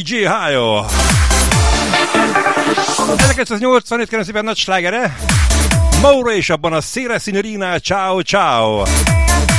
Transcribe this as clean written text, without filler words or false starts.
DJ Hayo. 1985 kérem szépen nagy slágere. Mauro és abban a Sera Signorina, ciao ciao.